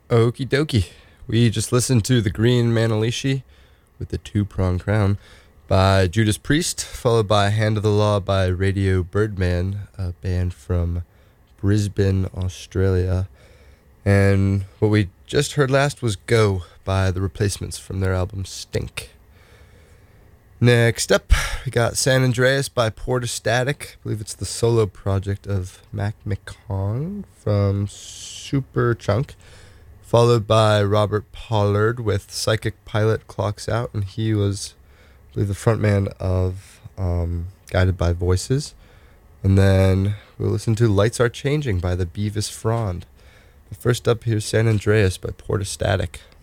Okie dokie. We just listened to The Green Manalishi with the Two-Prong Crown by Judas Priest, followed by Hand of the Law by Radio Birdman, a band from Brisbane, Australia. And what we just heard last was Go by The Replacements from their album Stink. Next up, we got San Andreas by Portastatic. I believe it's the solo project of Mac McCong from Superchunk. Followed by Robert Pollard with Psychic Pilot Clocks Out, and he was, I believe, the frontman of Guided by Voices. And then we'll listen to Lights Are Changing by the Beavis Frond. But first up, here's San Andreas by Portastatic.